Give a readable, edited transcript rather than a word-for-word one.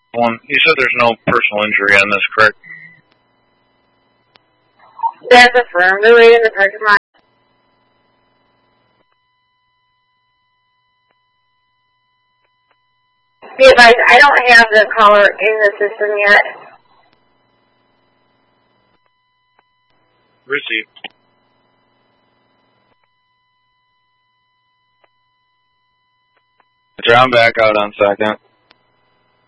You said there's no personal injury on this, correct? That's affirmed. They're right in the parking lot. Be advised, I don't have the caller in the system yet. Received. I'm back out on second.